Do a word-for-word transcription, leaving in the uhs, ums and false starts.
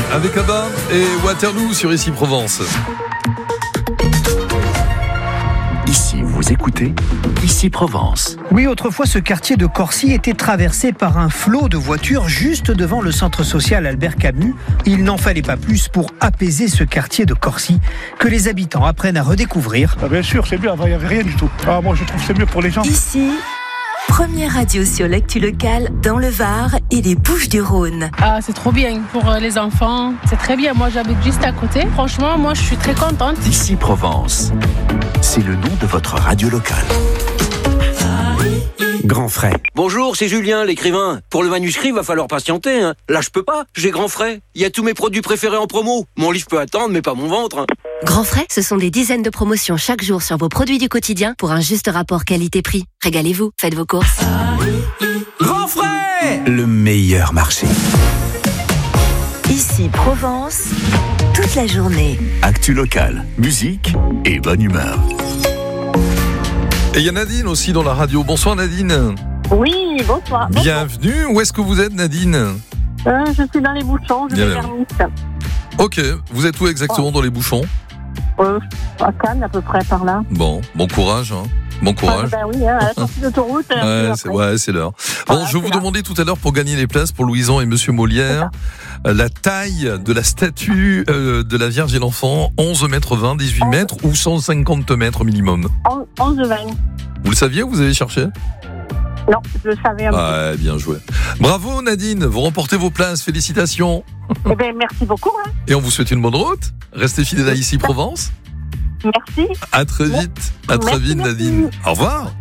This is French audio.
avec Abba et Waterloo sur Ici Provence. Ici, vous écoutez Ici Provence. Oui, autrefois, ce quartier de Corcy était traversé par un flot de voitures juste devant le centre social Albert Camus. Il n'en fallait pas plus pour apaiser ce quartier de Corcy que les habitants apprennent à redécouvrir. Ah bien sûr, c'est mieux, avant il n'y avait rien du tout. Ah, moi je trouve que c'est mieux pour les gens. Ici, première radio sur l'actu locale dans le Var et les Bouches-du-Rhône. Ah, c'est trop bien pour les enfants. C'est très bien. Moi, j'habite juste à côté. Franchement, moi, je suis très contente. Ici Provence, c'est le nom de votre radio locale. Grand Frais. Bonjour, c'est Julien, l'écrivain. Pour le manuscrit, va falloir patienter. Hein. Là, je peux pas. J'ai Grand Frais. Il y a tous mes produits préférés en promo. Mon livre peut attendre, mais pas mon ventre. Hein. Grand Frais, ce sont des dizaines de promotions chaque jour sur vos produits du quotidien pour un juste rapport qualité-prix. Régalez-vous, faites vos courses. Grand Frais, le meilleur marché. Ici Provence, toute la journée. Actu locale, musique et bonne humeur. Et il y a Nadine aussi dans la radio. Bonsoir Nadine. Oui, bonsoir. Bienvenue. Où est-ce que vous êtes Nadine? euh, Je suis dans les bouchons, je Bien vais vers Nice. Ok, vous êtes où exactement oh. dans les bouchons? euh, À Cannes à peu près par là. Bon, bon courage. Hein. Bon courage. Ah, ben oui, hein, à la sortie d'autoroute. ouais, c'est, ouais, c'est l'heure. Bon, voilà, je vous l'heure. demandais tout à l'heure pour gagner les places pour Louison et Monsieur Molière, la taille de la statue euh, de la Vierge et l'Enfant, onze mètres vingt, dix-huit mètres ou cent cinquante mètres minimum. onze vingt. Vous le saviez ou vous avez cherché? Non, je le savais un peu. Ouais, bien joué. Bravo Nadine, vous remportez vos places, félicitations. Eh bien, merci beaucoup. Hein. Et on vous souhaite une bonne route. Restez fidèles à Ici Provence. Merci. À très vite. À très merci, vite merci. Nadine. Au revoir.